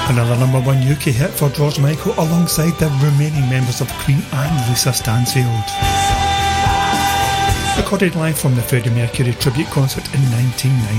Another number one UK hit for George Michael alongside the remaining members of Queen and Lisa Stansfield. Recorded live from the Freddie Mercury tribute concert in 1990.